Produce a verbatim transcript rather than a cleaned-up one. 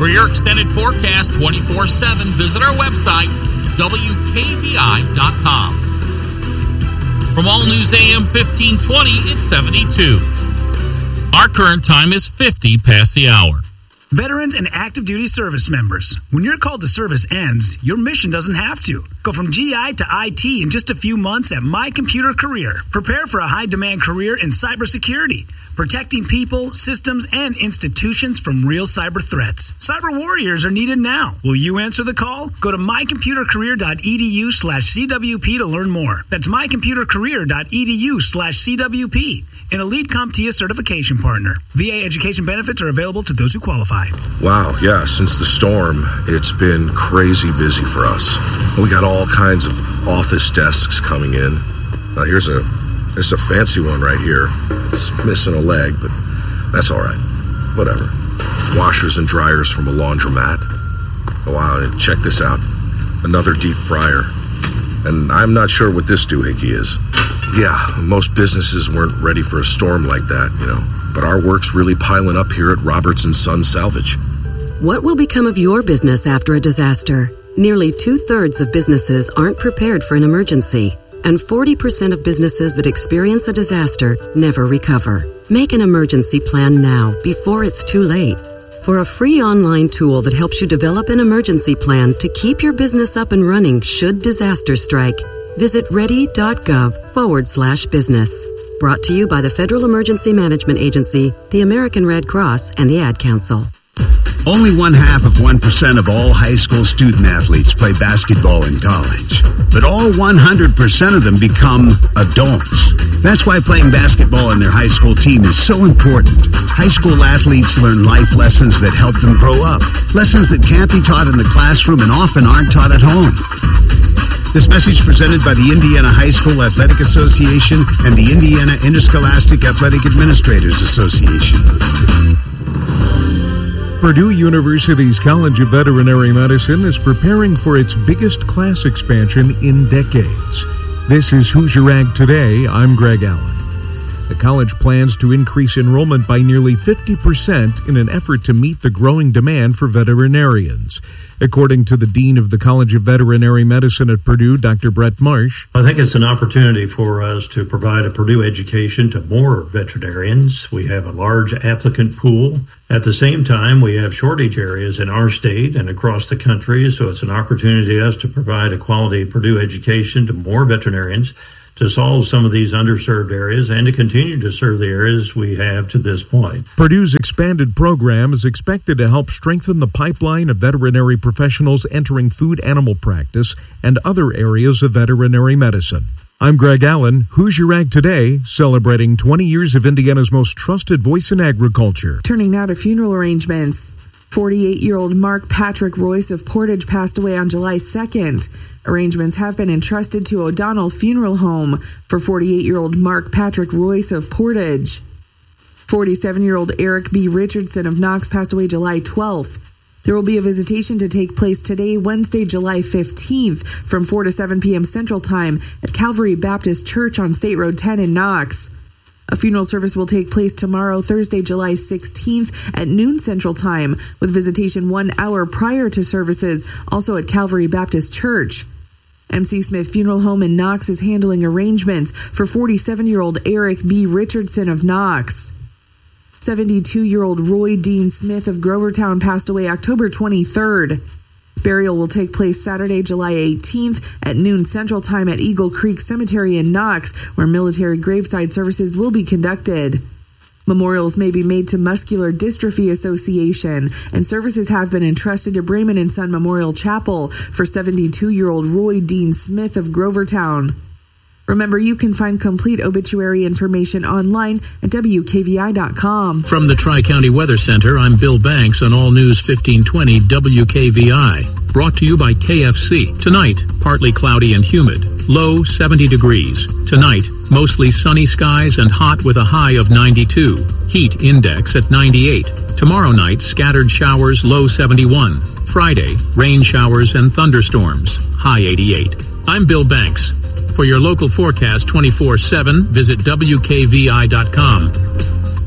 For your extended forecast twenty-four seven, visit our website, W K V I dot com. From All News A M fifteen twenty, it's seventy-two. Our current time is fifty past the hour. Veterans and active duty service members, when your call to service ends, your mission doesn't have to. Go from G I to I T in just a few months at My Computer Career. Prepare for a high-demand career in cybersecurity, protecting people, systems, and institutions from real cyber threats. Cyber warriors are needed now. Will you answer the call? Go to mycomputercareer.edu slash CWP to learn more. That's mycomputercareer.edu slash CWP. An elite CompTIA certification partner. V A education benefits are available to those who qualify. Wow, yeah, since the storm, it's been crazy busy for us. We got all kinds of office desks coming in. Now here's a There's a fancy one right here. It's missing a leg, but that's all right. Whatever. Washers and dryers from a laundromat. Oh, wow, and check this out. Another deep fryer. And I'm not sure what this doohickey is. Yeah, most businesses weren't ready for a storm like that, you know. But our work's really piling up here at Roberts and Son Salvage. What will become of your business after a disaster? Nearly two-thirds of businesses aren't prepared for an emergency. And forty percent of businesses that experience a disaster never recover. Make an emergency plan now, before it's too late. For a free online tool that helps you develop an emergency plan to keep your business up and running should disaster strike, visit ready.gov forward slash business. Brought to you by the Federal Emergency Management Agency, the American Red Cross, and the Ad Council. Only one half of one percent of all high school student athletes play basketball in college. But all one hundred percent of them become adults. That's why playing basketball on their high school team is so important. High school athletes learn life lessons that help them grow up. Lessons that can't be taught in the classroom and often aren't taught at home. This message presented by the Indiana High School Athletic Association and the Indiana Interscholastic Athletic Administrators Association. Purdue University's College of Veterinary Medicine is preparing for its biggest class expansion in decades. This is Hoosier Ag Today. I'm Greg Allen. The college plans to increase enrollment by nearly fifty percent in an effort to meet the growing demand for veterinarians. According to the Dean of the College of Veterinary Medicine at Purdue, Doctor Brett Marsh, I think it's an opportunity for us to provide a Purdue education to more veterinarians. We have a large applicant pool. At the same time, we have shortage areas in our state and across the country, so it's an opportunity for us to provide a quality Purdue education to more veterinarians, to solve some of these underserved areas and to continue to serve the areas we have to this point. Purdue's expanded program is expected to help strengthen the pipeline of veterinary professionals entering food animal practice and other areas of veterinary medicine. I'm Greg Allen, Hoosier Ag Today, celebrating twenty years of Indiana's most trusted voice in agriculture. Turning now to funeral arrangements. forty-eight-year-old Mark Patrick Royce of Portage passed away on July second. Arrangements have been entrusted to O'Donnell Funeral Home for forty-eight-year-old Mark Patrick Royce of Portage. forty-seven-year-old Eric B. Richardson of Knox passed away July twelfth. There will be a visitation to take place today, Wednesday, July fifteenth, from four to seven p.m. Central Time at Calvary Baptist Church on State Road ten in Knox. A funeral service will take place tomorrow, Thursday, July sixteenth at noon Central Time, with visitation one hour prior to services, also at Calvary Baptist Church. M C Smith Funeral Home in Knox is handling arrangements for forty-seven-year-old Eric B. Richardson of Knox. seventy-two-year-old Roy Dean Smith of Grovertown passed away October twenty-third. Burial will take place Saturday, July eighteenth at noon Central Time at Eagle Creek Cemetery in Knox, where military graveside services will be conducted. Memorials may be made to Muscular Dystrophy Association, and services have been entrusted to Brayman and Son Memorial Chapel for seventy-two-year-old Roy Dean Smith of Grovertown. Remember, you can find complete obituary information online at W K V I dot com. From the Tri-County Weather Center, I'm Bill Banks on All News fifteen twenty W K V I. Brought to you by K F C. Tonight, partly cloudy and humid. Low seventy degrees. Tonight, mostly sunny skies and hot with a high of ninety-two. Heat index at ninety-eight. Tomorrow night, scattered showers, low seventy-one. Friday, rain showers and thunderstorms, high eighty-eight. I'm Bill Banks. For your local forecast twenty-four seven, visit W K V I dot com.